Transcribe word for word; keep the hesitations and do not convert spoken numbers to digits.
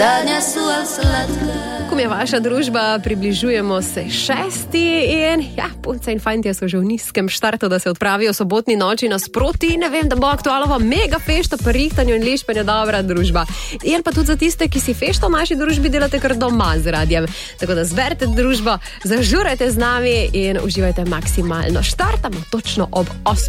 Kom je vaša družba, približujemo se šesti in ja, punce in fantje so že v nizkem štartu, da se odpravijo sobotni noči nasproti. Ne vem, da bo aktualova mega fešta pri rihtanju in lišpenju dobra družba. In pa tudi za tiste, ki si fešto v naši družbi delate kar doma z radiem. Tako da zberite družbo, zažurajte z nami in uživajte maksimalno. Štartamo točno ob osmi.